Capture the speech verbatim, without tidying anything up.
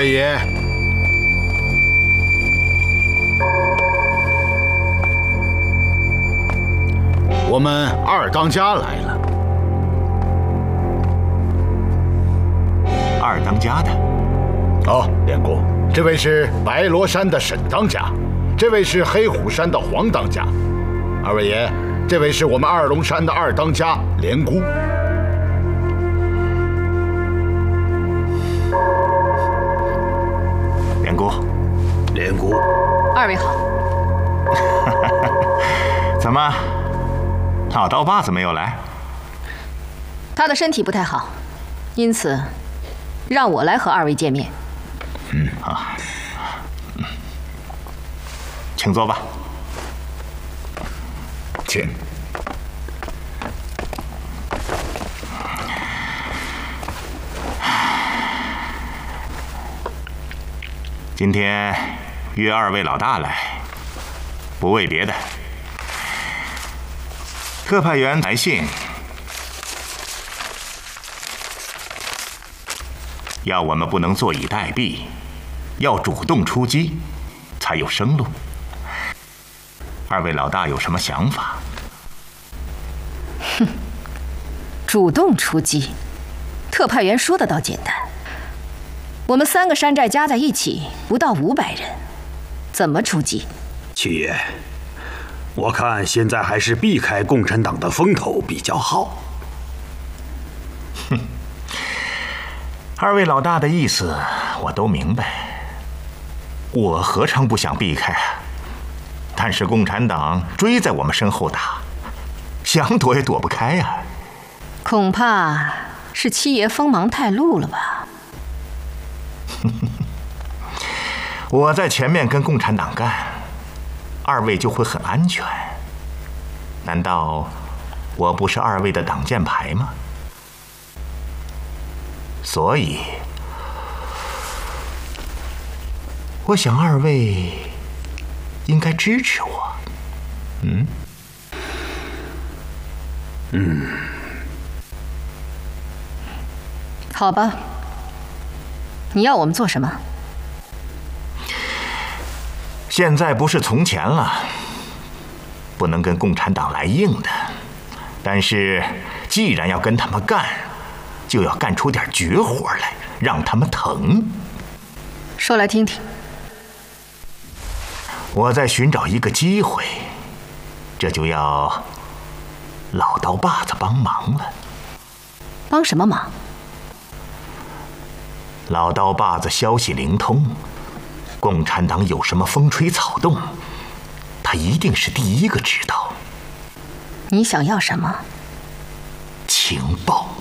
位爷，我们二当家来了。 二当家的？ 哦，连姑，这位是白罗山的沈当家，这位是黑虎山的黄当家。二位爷，这位是我们二龙山的二当家连姑。 连姑， 连姑， 二位好。 怎么，老刀把子没有来？ 他的身体不太好，因此让我来和二位见面。 嗯啊，嗯，请坐吧。 请。 今天约二位老大来，不为别的。特派员来信，要我们不能坐以待毙，要主动出击，才有生路。二位老大有什么想法？ 哼，主动出击，特派员说的倒简单。我们三个山寨加在一起不到五百人，怎么出击？ 七爷，我看现在还是避开共产党的风头比较好。 哼，二位老大的意思我都明白，我何尝不想避开啊？但是共产党追在我们身后打，想躲也躲不开啊。 恐怕是七爷锋芒太露了吧？ 我在前面跟共产党干，二位就会很安全。难道我不是二位的挡箭牌吗？所以，我想二位应该支持我。嗯？ 嗯。 好吧。你要我们做什么？ 现在不是从前了，不能跟共产党来硬的。但是，既然要跟他们干，就要干出点绝活来，让他们疼。 说来听听。 我在寻找一个机会，这就要老刀把子帮忙了。 帮什么忙？ 老刀把子消息灵通，共产党有什么风吹草动，他一定是第一个知道。 你想要什么？ 情报。